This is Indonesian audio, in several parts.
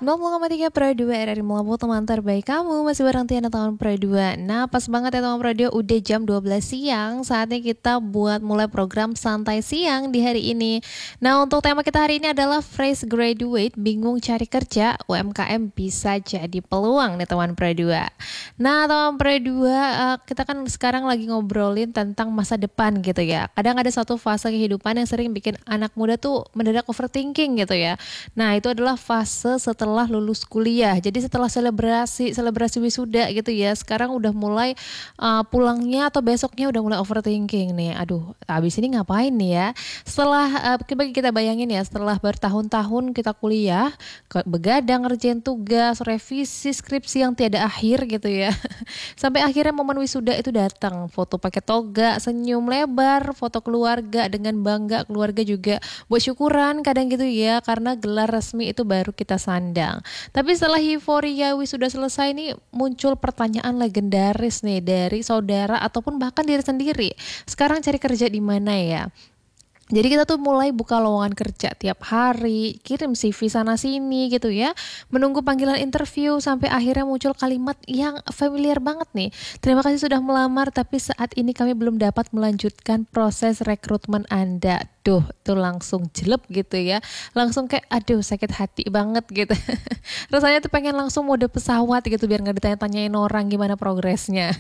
90,3 Pro 2 RRI Melabu, teman terbaik kamu. Masih bareng Tiana tahun Pro 2. Nah, pas banget ya teman Pro 2, udah jam 12 siang. Saatnya kita buat mulai program santai siang di hari ini. Nah, untuk tema kita hari ini adalah Fresh Graduate, bingung cari kerja, UMKM bisa jadi peluang nih teman Pro 2. Nah, teman Pro 2, kita kan sekarang lagi ngobrolin tentang masa depan gitu ya. Kadang ada satu fase kehidupan yang sering bikin anak muda tuh mendadak overthinking gitu ya. Nah, itu adalah fase setelah lulus kuliah. Jadi setelah selebrasi wisuda gitu ya. Sekarang udah mulai pulangnya atau besoknya udah mulai overthinking nih. Aduh, habis ini ngapain nih ya? Setelah bagi kita bayangin ya, setelah bertahun-tahun kita kuliah, begadang ngerjain tugas, revisi skripsi yang tiada akhir gitu ya. Sampai akhirnya momen wisuda itu datang. Foto pakai toga, senyum lebar, foto keluarga dengan bangga, keluarga juga buat syukuran kadang gitu ya, karena gelar resmi itu baru kita sandang. Tapi setelah euforia wisuda selesai nih, muncul pertanyaan legendaris nih dari saudara ataupun bahkan diri sendiri. Sekarang cari kerja di mana ya? Jadi kita tuh mulai buka lowongan kerja tiap hari, kirim CV sana sini gitu ya, menunggu panggilan interview sampai akhirnya muncul kalimat yang familiar banget nih. Terima kasih sudah melamar, tapi saat ini kami belum dapat melanjutkan proses rekrutmen Anda. Duh, tuh langsung jelek gitu ya. Langsung kayak aduh sakit hati banget gitu. Rasanya tuh pengen langsung mode pesawat gitu biar nggak ditanya-tanyain orang gimana progresnya.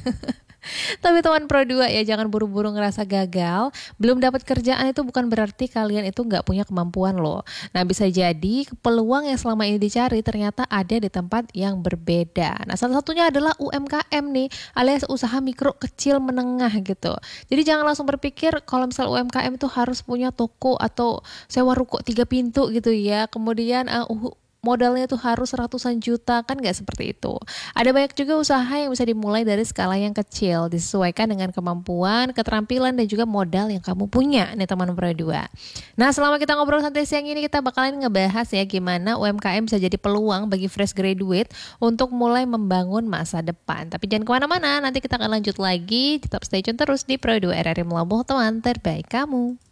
Tapi teman Pro 2 ya, jangan buru-buru ngerasa gagal. Belum dapat kerjaan itu bukan berarti kalian itu nggak punya kemampuan loh. Nah, bisa jadi peluang yang selama ini dicari ternyata ada di tempat yang berbeda. Nah, salah satunya adalah UMKM nih, alias usaha mikro kecil menengah gitu. Jadi jangan langsung berpikir kalau misal UMKM itu harus punya toko atau sewa ruko 3 pintu gitu ya. Kemudian modalnya tuh harus ratusan juta, kan nggak seperti itu. Ada banyak juga usaha yang bisa dimulai dari skala yang kecil, disesuaikan dengan kemampuan, keterampilan, dan juga modal yang kamu punya nih teman Pro 2. Nah, selama kita ngobrol santai siang ini, kita bakalan ngebahas ya gimana UMKM bisa jadi peluang bagi fresh graduate untuk mulai membangun masa depan. Tapi jangan kemana-mana, nanti kita akan lanjut lagi. Tetap stay tune terus di Pro 2 RRI Melabuh, teman terbaik kamu.